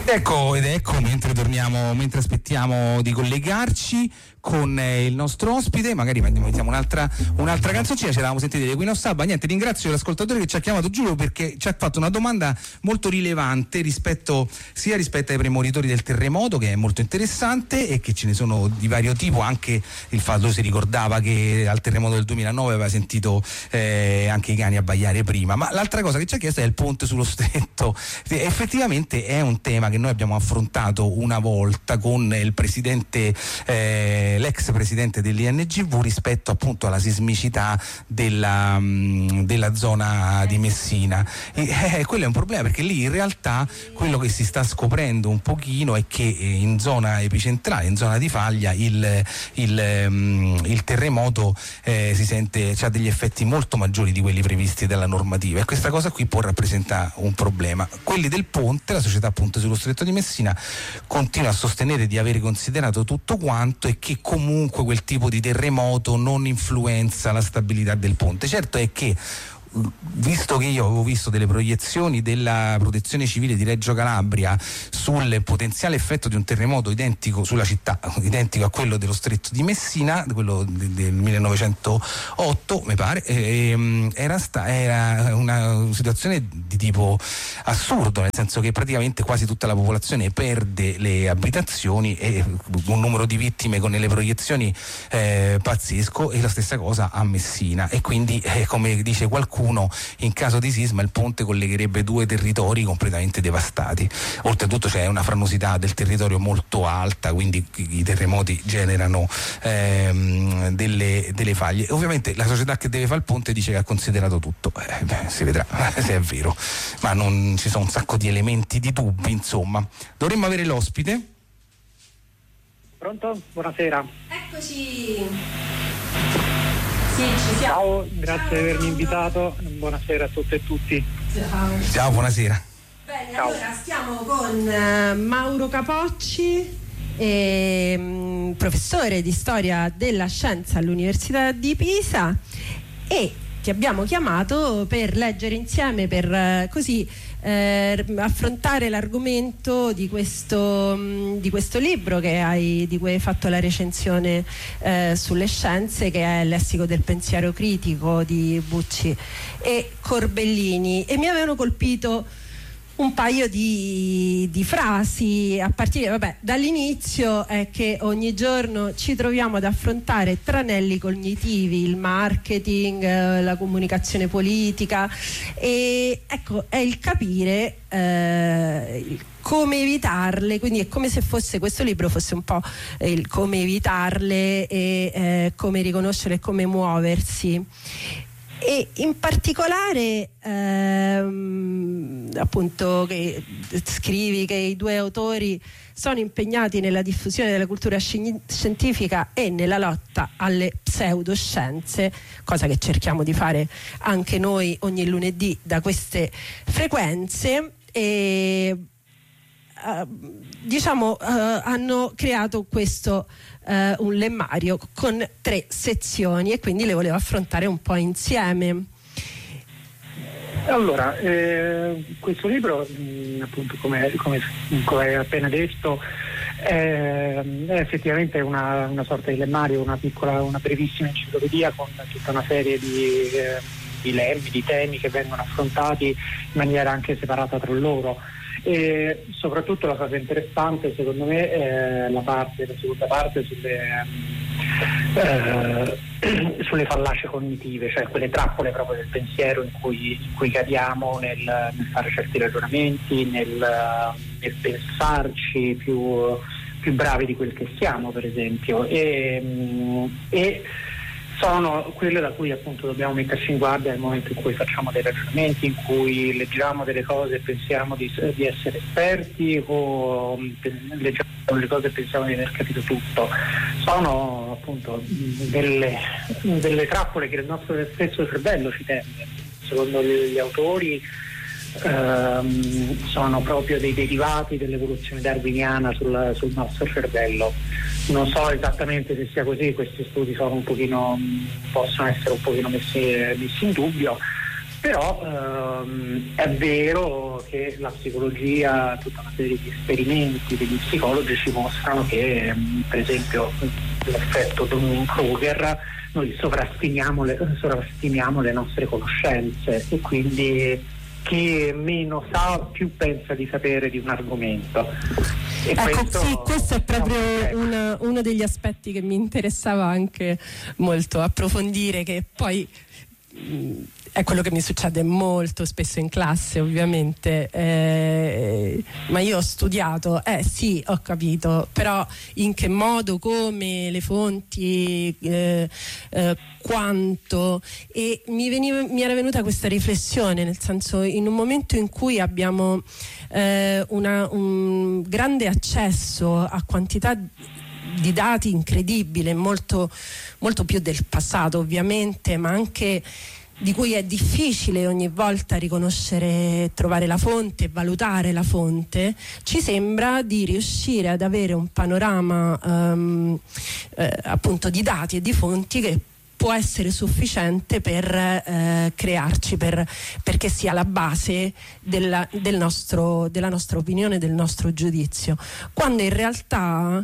Ecco, mentre aspettiamo di collegarci con il nostro ospite, magari mettiamo un'altra canzoncina. Ci eravamo sentiti di Queen of Saba. Niente, ringrazio l'ascoltatore che ci ha chiamato, giuro, perché ci ha fatto una domanda molto rilevante rispetto ai premonitori del terremoto, che è molto interessante e che ce ne sono di vario tipo. Anche il fatto, si ricordava che al terremoto del 2009 aveva sentito anche i cani abbaiare prima. Ma l'altra cosa che ci ha chiesto è il ponte sullo stretto. Effettivamente è un tema che noi abbiamo affrontato una volta con il presidente, l'ex presidente dell'INGV, rispetto appunto alla sismicità della zona di Messina. Quello è un problema, perché lì in realtà quello che si sta scoprendo un pochino è che in zona epicentrale, in zona di faglia, il terremoto si sente, ha degli effetti molto maggiori di quelli previsti dalla normativa, e questa cosa qui può rappresentare un problema. Quelli del ponte, la società Ponte sullo Stretto di Messina, continua a sostenere di avere considerato tutto quanto e che comunque quel tipo di terremoto non influenza la stabilità del ponte. Certo è che, visto che io avevo visto delle proiezioni della Protezione Civile di Reggio Calabria sul potenziale effetto di un terremoto identico sulla città, identico a quello dello Stretto di Messina, quello del 1908 mi pare, era una situazione di tipo assurdo, nel senso che praticamente quasi tutta la popolazione perde le abitazioni e un numero di vittime con le proiezioni pazzesco, e la stessa cosa a Messina. E quindi, come dice qualcuno, in caso di sisma il ponte collegherebbe due territori completamente devastati. Oltretutto c'è una franosità del territorio molto alta, quindi i terremoti generano delle faglie. Ovviamente la società che deve fare il ponte dice che ha considerato tutto, si vedrà se è vero, ma non ci sono un sacco di elementi di dubbi, insomma. Dovremmo avere l'ospite. Pronto? Buonasera. Eccoci. Sì, ci siamo. Ciao, grazie di avermi invitato. Buonasera a tutte e tutti. Ciao, buonasera. Bene, Ciao. allora stiamo con Mauro Capocci, professore di storia della scienza all'Università di Pisa, e ti abbiamo chiamato per leggere insieme, per così affrontare l'argomento di questo libro di cui hai fatto la recensione sulle scienze, che è Il lessico del pensiero critico di Bucci e Corbellini. E mi avevano colpito un paio di frasi, a partire dall'inizio, è che ogni giorno ci troviamo ad affrontare tranelli cognitivi, il marketing, la comunicazione politica, e ecco, è il capire come evitarle. Quindi è come se questo libro fosse un po' il come evitarle e come riconoscere e come muoversi. E in particolare appunto che scrivi che i due autori sono impegnati nella diffusione della cultura scientifica e nella lotta alle pseudoscienze, cosa che cerchiamo di fare anche noi ogni lunedì da queste frequenze, e hanno creato questo un lemmario con 3 sezioni, e quindi le volevo affrontare un po' insieme. Allora, questo libro, appunto, come hai appena detto, è effettivamente una sorta di lemmario, una brevissima enciclopedia con tutta una serie di lemmi, di temi che vengono affrontati in maniera anche separata tra loro. E soprattutto la cosa interessante, secondo me, è la seconda parte sulle fallacie cognitive, cioè quelle trappole proprio del pensiero in cui cadiamo nel fare certi ragionamenti, nel pensarci più bravi di quel che siamo, per esempio, e sono quelle da cui appunto dobbiamo metterci in guardia nel momento in cui facciamo dei ragionamenti, in cui leggiamo delle cose e pensiamo di essere esperti, o leggiamo delle cose e pensiamo di aver capito tutto. Sono appunto delle trappole che il nostro stesso cervello ci tende. Secondo gli autori sono proprio dei derivati dell'evoluzione darwiniana sul nostro cervello. Non so esattamente se sia così, questi studi possono essere un pochino messi in dubbio, Però è vero che la psicologia, tutta una serie di esperimenti degli psicologi ci mostrano che per esempio l'effetto Dunning-Kruger, noi sovrastimiamo le nostre conoscenze, e quindi chi meno sa più pensa di sapere di un argomento. E ecco, questo è proprio uno degli aspetti che mi interessava anche molto approfondire, che poi è quello che mi succede molto spesso in classe, ovviamente, ma io ho studiato, sì, ho capito, però in che modo, come, le fonti, quanto, e mi era venuta questa riflessione, nel senso, in un momento in cui abbiamo un grande accesso a quantità di dati incredibile, molto, molto più del passato ovviamente, ma anche di cui è difficile ogni volta riconoscere, trovare la fonte, valutare la fonte, ci sembra di riuscire ad avere un panorama appunto di dati e di fonti che può essere sufficiente per crearci, perché sia la base della nostra opinione, del nostro giudizio, quando in realtà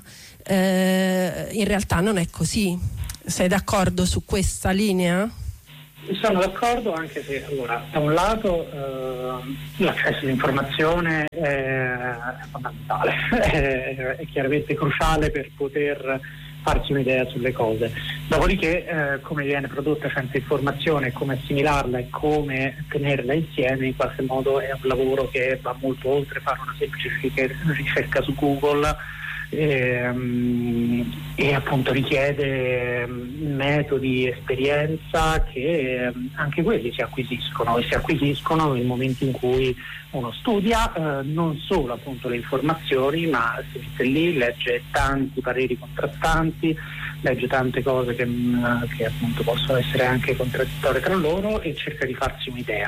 non è così. Sei d'accordo su questa linea? Sono d'accordo, anche se allora da un lato l'accesso all'informazione è fondamentale, è chiaramente cruciale per poter farsi un'idea sulle cose. Dopodiché come viene prodotta senza informazione, come assimilarla e come tenerla insieme, in qualche modo è un lavoro che va molto oltre fare una semplice ricerca su Google, e appunto richiede metodi, esperienza che anche quelli si acquisiscono nel momento in cui uno studia non solo appunto le informazioni, ma si mette lì, legge tanti pareri contrastanti, legge tante cose che appunto possono essere anche contraddittorie tra loro, e cerca di farsi un'idea.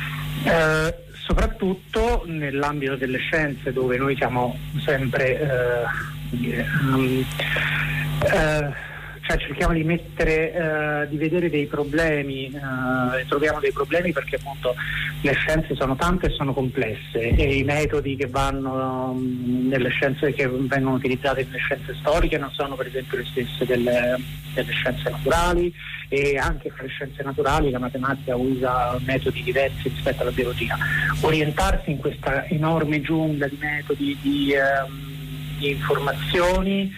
Soprattutto nell'ambito delle scienze, dove noi siamo sempre cerchiamo di di vedere dei problemi, troviamo dei problemi perché appunto le scienze sono tante e sono complesse, e i metodi che vanno nelle scienze, che vengono utilizzati nelle scienze storiche, non sono per esempio le stesse delle scienze naturali, e anche fra le scienze naturali la matematica usa metodi diversi rispetto alla biologia. Orientarsi in questa enorme giungla di metodi, di informazioni,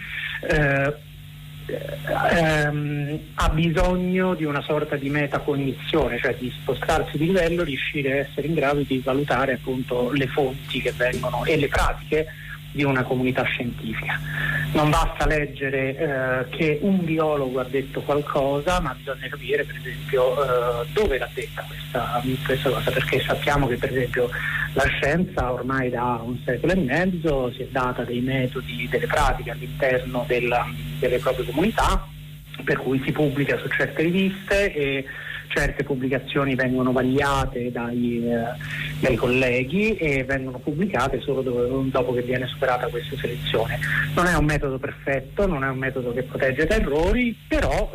ha bisogno di una sorta di metacognizione, cioè di spostarsi di livello, riuscire a essere in grado di valutare appunto le fonti che vengono e le pratiche di una comunità scientifica. Non basta leggere che un biologo ha detto qualcosa, ma bisogna capire per esempio dove l'ha detta questa cosa, perché sappiamo che per esempio la scienza ormai da un secolo e mezzo si è data dei metodi, delle pratiche all'interno delle proprie comunità, per cui si pubblica su certe riviste e certe pubblicazioni vengono vagliate dai colleghi e vengono pubblicate solo dopo che viene superata questa selezione. Non è un metodo perfetto, non è un metodo che protegge da errori, però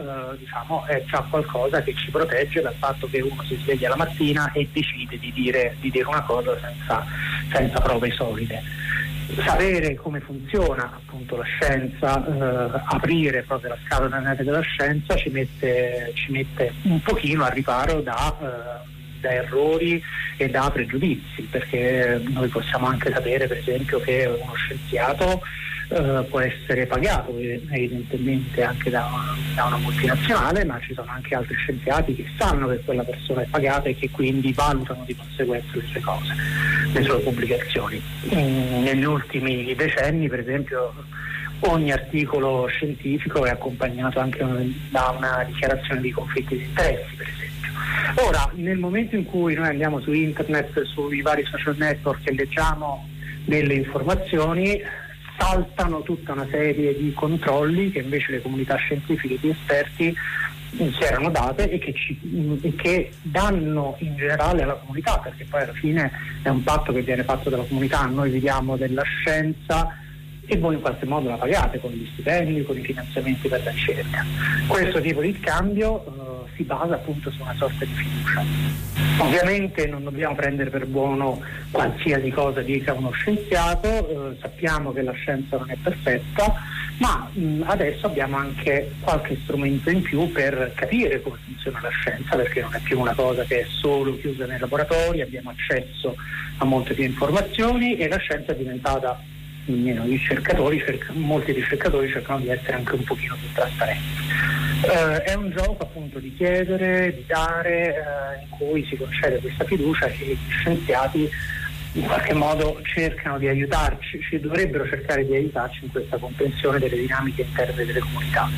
è già qualcosa che ci protegge dal fatto che uno si sveglia la mattina e decide di dire una cosa senza prove solide. Sapere come funziona appunto la scienza, aprire proprio la scatola della scienza ci mette un pochino al riparo da errori e da pregiudizi, perché noi possiamo anche sapere per esempio che uno scienziato può essere pagato evidentemente anche da una multinazionale, ma ci sono anche altri scienziati che sanno che quella persona è pagata e che quindi valutano di conseguenza le sue cose, le sue pubblicazioni. Negli ultimi decenni per esempio ogni articolo scientifico è accompagnato anche da una dichiarazione di conflitti di interessi, per esempio. Ora, nel momento in cui noi andiamo su internet, sui vari social network e leggiamo delle informazioni, saltano tutta una serie di controlli che invece le comunità scientifiche di esperti si erano date e che danno in generale alla comunità, perché poi alla fine è un patto che viene fatto dalla comunità. Noi viviamo della scienza e voi in qualche modo la pagate con gli stipendi, con i finanziamenti per la ricerca. Questo tipo di scambio si basa appunto su una sorta di fiducia. Ovviamente non dobbiamo prendere per buono qualsiasi cosa dica uno scienziato, sappiamo che la scienza non è perfetta, ma adesso abbiamo anche qualche strumento in più per capire come funziona la scienza, perché non è più una cosa che è solo chiusa nei laboratori, abbiamo accesso a molte più informazioni e la scienza è diventata, molti ricercatori cercano di essere anche un pochino più trasparenti. È un gioco appunto di chiedere, di dare, in cui si concede questa fiducia e gli scienziati in qualche modo cercano di aiutarci, dovrebbero cercare di aiutarci in questa comprensione delle dinamiche interne delle comunità.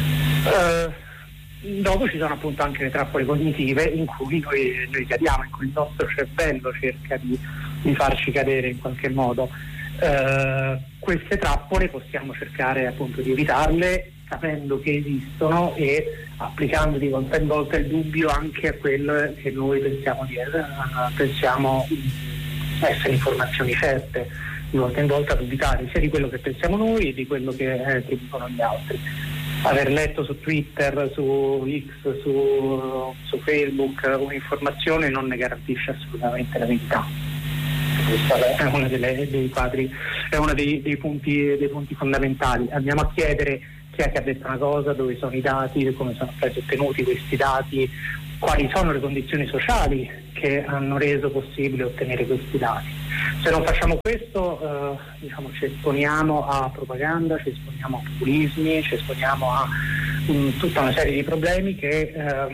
Dopo ci sono appunto anche le trappole cognitive in cui noi cadiamo, in cui il nostro cervello cerca di farci cadere in qualche modo. Queste trappole possiamo cercare appunto di evitarle sapendo che esistono e applicando di volta in volta il dubbio anche a quello che noi pensiamo essere informazioni certe, di volta in volta dubitare sia di quello che pensiamo noi e di quello che dicono gli altri. Aver letto su Twitter, su X, su Facebook un'informazione non ne garantisce assolutamente la verità. Questo è uno dei punti fondamentali. Andiamo a chiedere chi è che ha detto una cosa, dove sono i dati, come sono stati ottenuti questi dati, quali sono le condizioni sociali che hanno reso possibile ottenere questi dati. Se non facciamo questo ci esponiamo a propaganda, ci esponiamo a populismi, ci esponiamo a tutta una serie di problemi che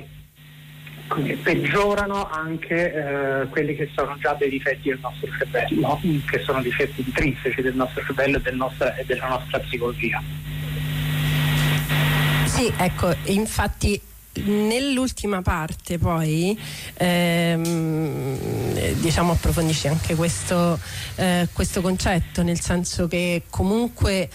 peggiorano anche quelli che sono già dei difetti del nostro cervello, che sono difetti intrinseci del nostro cervello e della nostra psicologia. Sì, ecco, infatti nell'ultima parte poi approfondisce anche questo concetto, nel senso che comunque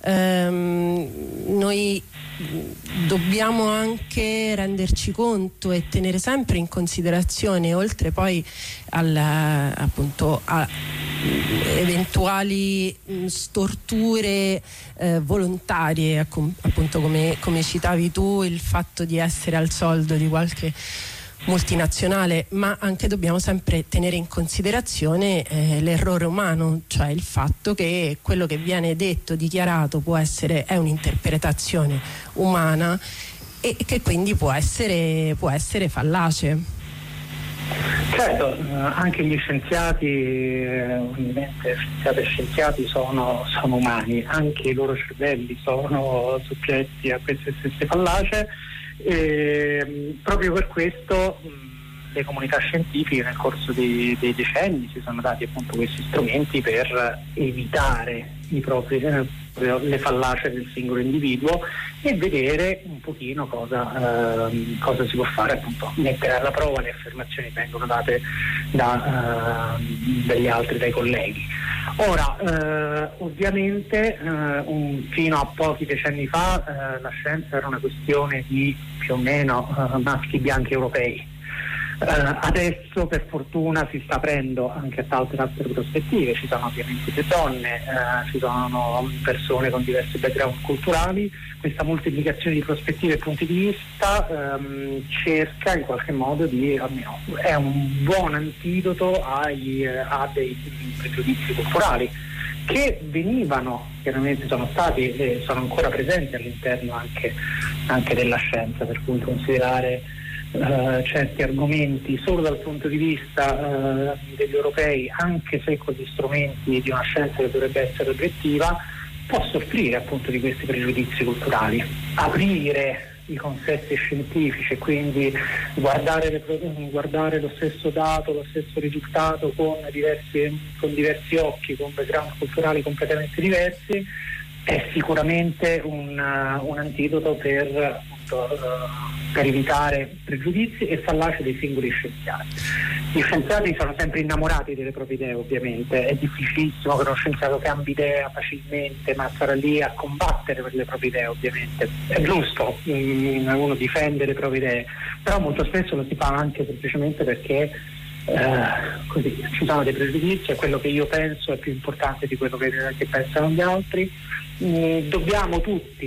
noi dobbiamo anche renderci conto e tenere sempre in considerazione, oltre poi appunto a eventuali storture volontarie, appunto come citavi tu, il fatto di essere al soldo di qualche multinazionale, ma anche dobbiamo sempre tenere in considerazione l'errore umano, cioè il fatto che quello che viene detto, dichiarato, è un'interpretazione umana e che quindi può essere fallace. Certo, anche gli scienziati, ovviamente scienziati sono umani, anche i loro cervelli sono soggetti a queste stesse fallacie. Proprio per questo le comunità scientifiche nel corso dei decenni si sono dati appunto questi strumenti per evitare le fallacie del singolo individuo e vedere un pochino cosa si può fare, appunto mettere alla prova le affermazioni che vengono date dagli altri, dai colleghi. Ora, ovviamente fino a pochi decenni fa la scienza era una questione di più o meno maschi bianchi europei. Adesso per fortuna si sta aprendo anche a altre prospettive, ci sono ovviamente le donne, ci sono persone con diversi background culturali. Questa moltiplicazione di prospettive e punti di vista cerca in qualche modo è un buon antidoto a dei pregiudizi culturali che chiaramente sono stati e sono ancora presenti all'interno anche della scienza, per cui considerare certi argomenti solo dal punto di vista degli europei, anche se con gli strumenti di una scienza che dovrebbe essere oggettiva, può soffrire appunto di questi pregiudizi culturali. Aprire i consessi scientifici e quindi guardare lo stesso dato, lo stesso risultato con diversi occhi, con background culturali completamente diversi, è sicuramente un antidoto per evitare pregiudizi e fallacie dei singoli scienziati. Gli scienziati sono sempre innamorati delle proprie idee, ovviamente, è difficilissimo che uno scienziato cambi idea facilmente, ma sarà lì a combattere per le proprie idee, ovviamente. È giusto uno difende le proprie idee, però molto spesso lo si fa anche semplicemente perché così ci sono dei pregiudizi e quello che io penso è più importante di quello che pensano gli altri. Dobbiamo tutti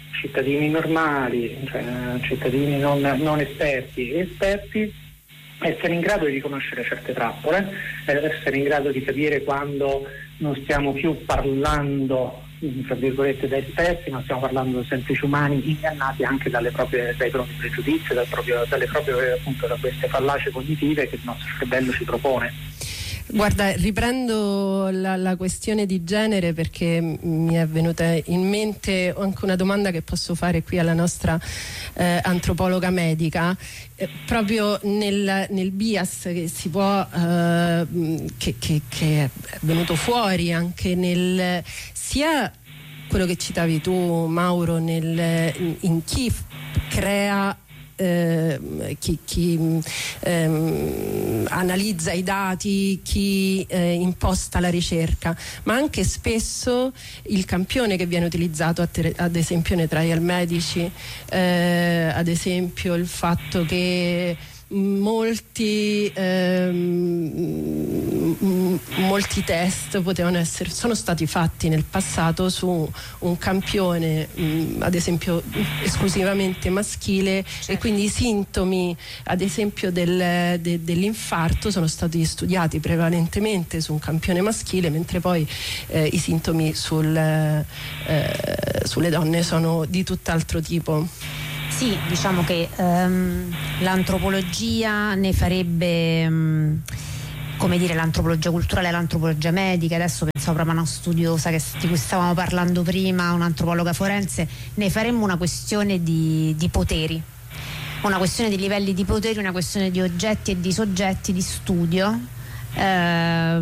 cittadini normali, cioè cittadini non esperti e esperti, essere in grado di riconoscere certe trappole, essere in grado di capire quando non stiamo più parlando tra virgolette da esperti, ma stiamo parlando di semplici umani ingannati anche dai propri pregiudizi, da queste fallacie cognitive che il nostro cervello ci propone. Guarda, riprendo la questione di genere perché mi è venuta in mente anche una domanda che posso fare qui alla nostra antropologa medica, proprio nel bias che si può che è venuto fuori anche nel sia quello che citavi tu, Mauro, in chi crea, chi analizza i dati, chi imposta la ricerca, ma anche spesso il campione che viene utilizzato ad esempio nei trial medici, ad esempio il fatto che molti test sono stati fatti nel passato su un campione ad esempio esclusivamente maschile, certo. E quindi i sintomi ad esempio dell'infarto sono stati studiati prevalentemente su un campione maschile, mentre poi i sintomi sulle donne sono di tutt'altro tipo. Sì, diciamo che l'antropologia ne farebbe, come dire, l'antropologia culturale e l'antropologia medica. Adesso pensavo proprio a una studiosa di cui stavamo parlando prima, un'antropologa forense. Ne faremmo una questione di poteri, una questione di livelli di poteri, una questione di oggetti e di soggetti di studio, e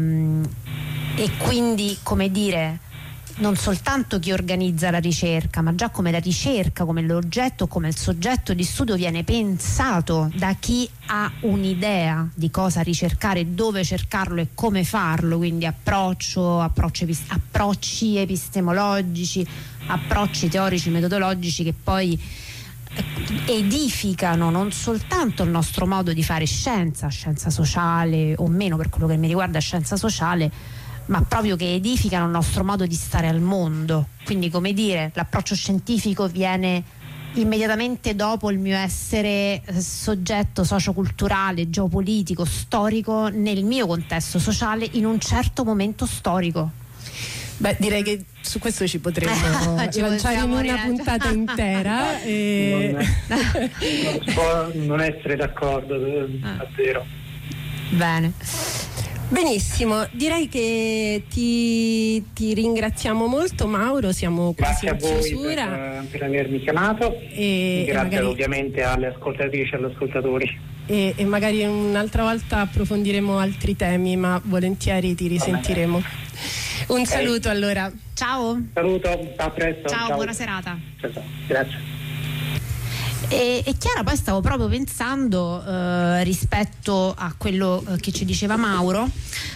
quindi, come dire, non soltanto chi organizza la ricerca, ma già come la ricerca, come l'oggetto, come il soggetto di studio viene pensato da chi ha un'idea di cosa ricercare, dove cercarlo e come farlo, quindi approcci epistemologici, approcci teorici, metodologici che poi edificano non soltanto il nostro modo di fare scienza sociale o meno, per quello che mi riguarda scienza sociale, ma proprio che edificano il nostro modo di stare al mondo. Quindi, come dire, l'approccio scientifico viene immediatamente dopo il mio essere soggetto socioculturale, geopolitico, storico nel mio contesto sociale in un certo momento storico. Beh, direi che su questo ci potremmo lanciare in una puntata intera. Non si può non essere d'accordo, davvero. Bene. Benissimo, direi che ti ringraziamo molto, Mauro, siamo quasi in chiusura. Grazie per avermi chiamato e grazie magari, ovviamente alle ascoltatrici e agli ascoltatori. E magari un'altra volta approfondiremo altri temi, ma volentieri ti risentiremo. Un saluto allora. Ciao. Saluto, a presto. Ciao, buona serata. Ciao. Grazie. E Chiara, poi stavo proprio pensando rispetto a quello che ci diceva Mauro,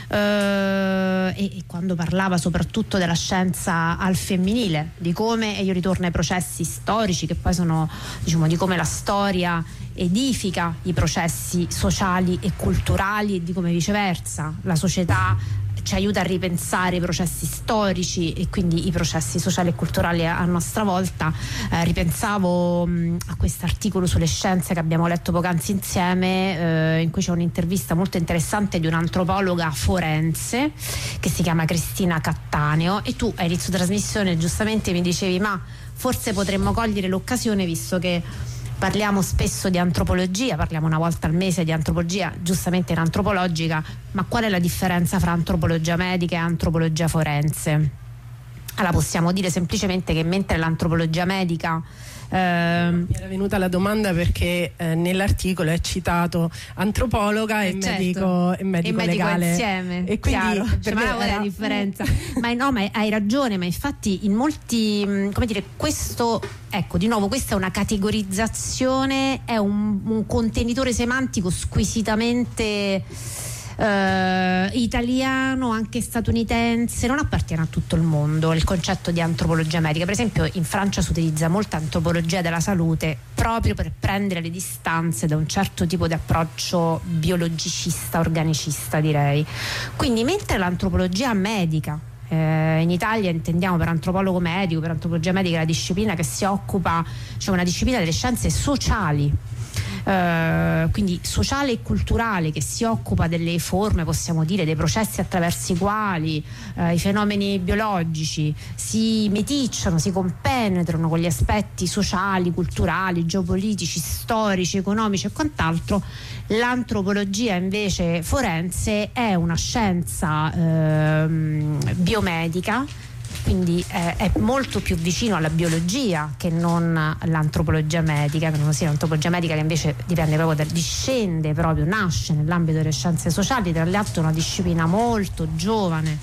e quando parlava soprattutto della scienza al femminile, di come, e io ritorno ai processi storici che poi sono, diciamo, di come la storia edifica i processi sociali e culturali e di come viceversa la società ci aiuta a ripensare i processi storici e quindi i processi sociali e culturali a nostra volta. Ripensavo a questo articolo sulle scienze che abbiamo letto poc'anzi insieme, in cui c'è un'intervista molto interessante di un'antropologa forense che si chiama Cristina Cattaneo, e tu a inizio trasmissione giustamente mi dicevi: ma forse potremmo cogliere l'occasione, visto che parliamo spesso di antropologia, parliamo una volta al mese di antropologia, giustamente in antropologica, ma qual è la differenza fra antropologia medica e antropologia forense? Allora possiamo dire semplicemente che mentre l'antropologia medica mi era venuta la domanda perché nell'articolo è citato antropologa e medico legale insieme, e quindi qual è la differenza? Ma hai ragione, ma infatti in molti, come dire, questo, ecco, di nuovo questa è una categorizzazione, è un contenitore semantico squisitamente italiano, anche statunitense, non appartiene a tutto il mondo il concetto di antropologia medica. Per esempio in Francia si utilizza molta antropologia della salute proprio per prendere le distanze da un certo tipo di approccio biologicista, organicista, direi. Quindi mentre l'antropologia medica In Italia intendiamo per antropologo medico, per antropologia medica, la disciplina che si occupa, cioè una disciplina delle scienze sociali, quindi sociale e culturale, che si occupa delle forme, possiamo dire, dei processi attraverso i quali i fenomeni biologici si meticciano, si compenetrano con gli aspetti sociali, culturali, geopolitici, storici, economici e quant'altro. L'antropologia invece forense è una scienza biomedica, quindi è molto più vicino alla biologia che non all'antropologia medica, che non sia l'antropologia medica, che invece dipende proprio discende proprio, nasce nell'ambito delle scienze sociali, tra l'altro è una disciplina molto giovane.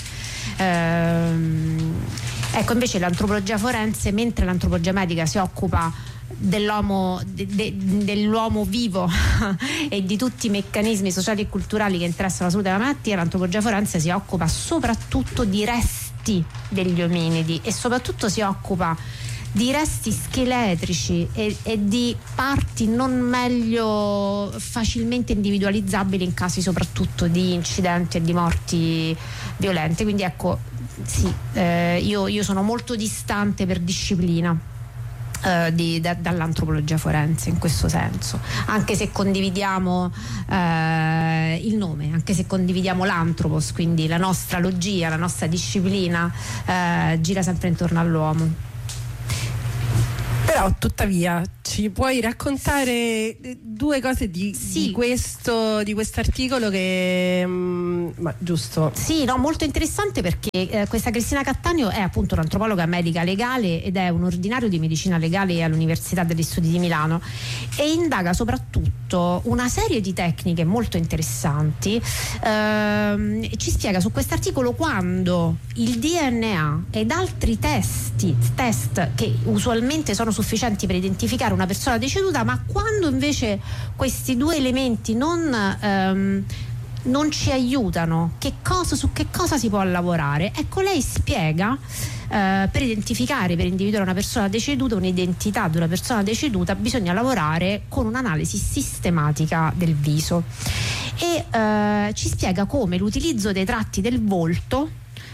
Ecco, invece l'antropologia forense, mentre l'antropologia medica si occupa dell'uomo vivo e di tutti i meccanismi sociali e culturali che interessano la salute della malattia, l'antropologia forense si occupa soprattutto di resti degli ominidi e soprattutto si occupa di resti scheletrici e di parti non meglio facilmente individualizzabili in casi soprattutto di incidenti e di morti violente. Quindi ecco, sì, io sono molto distante per disciplina dall'antropologia forense in questo senso, anche se condividiamo il nome, anche se condividiamo l'antropos, quindi la nostra logia, la nostra disciplina gira sempre intorno all'uomo. Però tuttavia ci puoi raccontare due cose di questo articolo che giusto? Sì, no, molto interessante, perché questa Cristina Cattaneo è appunto un'antropologa medica legale ed è un ordinario di medicina legale all'Università degli Studi di Milano e indaga soprattutto una serie di tecniche molto interessanti. Ci spiega su quest'articolo quando il DNA ed altri test che usualmente sono sufficienti per identificare una persona deceduta, ma quando invece questi due elementi non ci aiutano, su che cosa si può lavorare? Ecco, lei spiega per individuare una persona deceduta, un'identità di una persona deceduta, bisogna lavorare con un'analisi sistematica del viso e ci spiega come l'utilizzo dei tratti del volto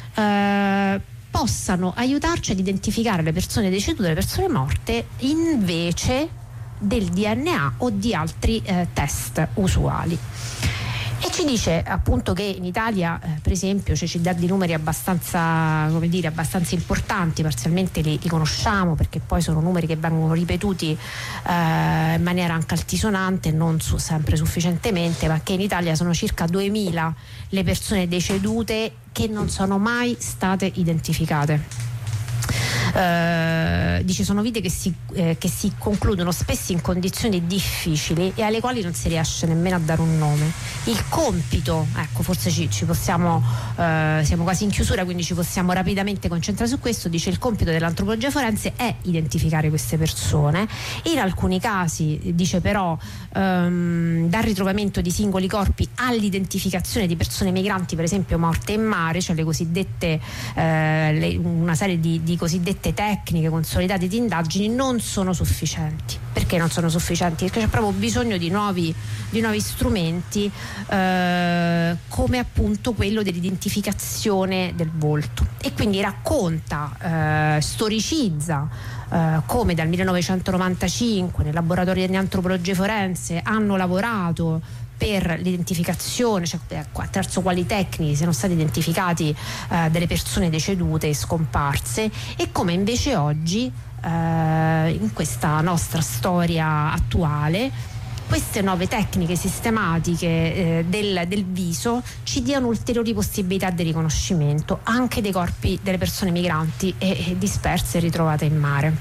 possano aiutarci ad identificare le persone decedute, le persone morte, invece del DNA o di altri test usuali. E ci dice appunto che in Italia per esempio ci dà dei numeri abbastanza importanti, parzialmente li conosciamo perché poi sono numeri che vengono ripetuti in maniera anche altisonante, non sempre sufficientemente, ma che in Italia sono circa 2000 le persone decedute che non sono mai state identificate. Dice sono vite che si concludono spesso in condizioni difficili e alle quali non si riesce nemmeno a dare un nome. Il compito, ecco, forse ci possiamo siamo quasi in chiusura, quindi ci possiamo rapidamente concentrare su questo. Dice il compito dell'antropologia forense è identificare queste persone, in alcuni casi dice però dal ritrovamento di singoli corpi all'identificazione di persone migranti, per esempio morte in mare, cioè le cosiddette una serie di cosiddette tecniche consolidate di indagini non sono sufficienti. Perché non sono sufficienti? Perché c'è proprio bisogno di nuovi strumenti come appunto quello dell'identificazione del volto, e quindi racconta, storicizza come dal 1995 nei laboratori di antropologia forense hanno lavorato per l'identificazione, cioè attraverso quali tecniche siano stati identificati delle persone decedute e scomparse, e come invece oggi in questa nostra storia attuale queste nuove tecniche sistematiche del viso ci diano ulteriori possibilità di riconoscimento anche dei corpi delle persone migranti e disperse e ritrovate in mare.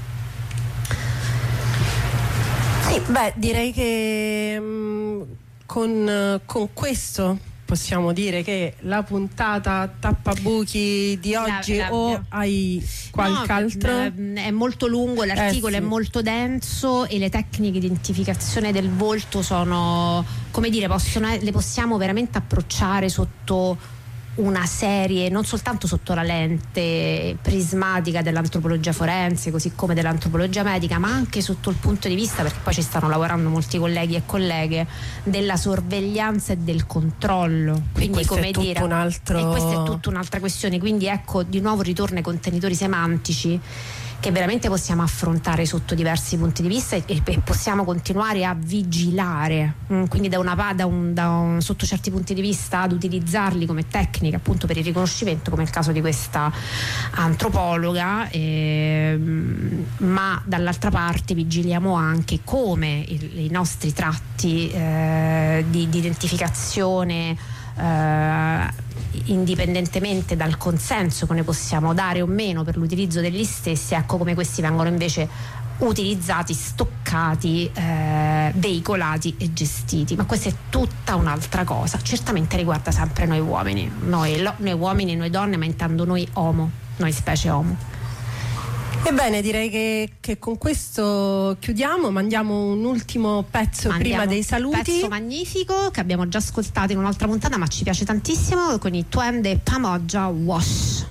Sì, direi che con questo possiamo dire che la puntata tappabuchi di oggi hai qualche altro? È molto lungo, l'articolo sì. È molto denso e le tecniche di identificazione del volto sono, come dire, le possiamo veramente approcciare sotto una serie, non soltanto sotto la lente prismatica dell'antropologia forense, così come dell'antropologia medica, ma anche sotto il punto di vista, perché poi ci stanno lavorando molti colleghi e colleghe, della sorveglianza e del controllo. Quindi, come dire, e questa è tutta un'altra questione. Quindi ecco, di nuovo ritorna ai contenitori semantici che veramente possiamo affrontare sotto diversi punti di vista e possiamo continuare a vigilare, quindi sotto certi punti di vista ad utilizzarli come tecnica appunto per il riconoscimento, come il caso di questa antropologa, ma dall'altra parte vigiliamo anche come i nostri tratti di identificazione, indipendentemente dal consenso che ne possiamo dare o meno per l'utilizzo degli stessi, ecco come questi vengono invece utilizzati, stoccati, veicolati e gestiti. Ma questa è tutta un'altra cosa, certamente riguarda sempre noi uomini, noi uomini, noi donne, ma intendo noi specie Homo. Ebbene, direi che con questo chiudiamo, mandiamo un ultimo pezzo prima dei saluti. Un pezzo magnifico che abbiamo già ascoltato in un'altra puntata, ma ci piace tantissimo, con i Twende Pamoja Wash.